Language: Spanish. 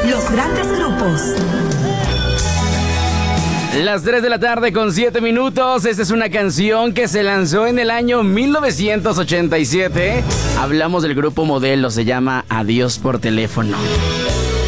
Los grandes grupos. Las 3 de la tarde con 7 minutos. Esta es una canción que se lanzó en el año 1987. Hablamos del grupo Modelo, se llama Adiós por teléfono.